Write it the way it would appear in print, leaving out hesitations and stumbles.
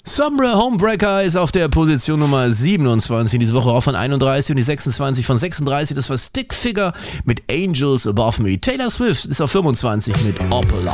Sombra Homebreaker ist auf der Position Nummer 27, diese Woche auch von 31 und die 26 von 36, das war Stick Figure mit Angels Above Me. Taylor Swift ist auf 25 mit Opala.